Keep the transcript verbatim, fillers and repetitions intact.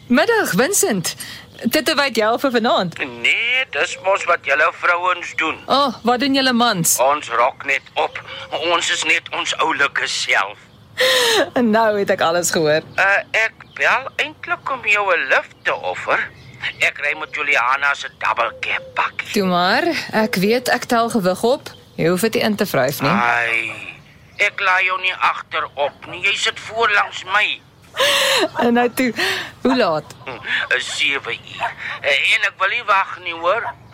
Middag, Vincent. Dit weet jy al vir vanaand. Nee, dis mos wat julle vrouens doen. Oh, wat doen julle mans? Ons rok net op. Ons is net ons oulike self. En nou het ek alles gehoor. Uh, ek bel eintlik om jou 'n lift te offer. Ek ry met Juliana se double cab bakkie. Toe maar, ek weet ek tel gewig op. Jy hoef dit nie in te vryf nie. Ai, ek laai jou nie agterop nie. Jy sit voor langs my. En nou toe, hoe laat? sewe uur. En ek wil nie wag nie, hoor.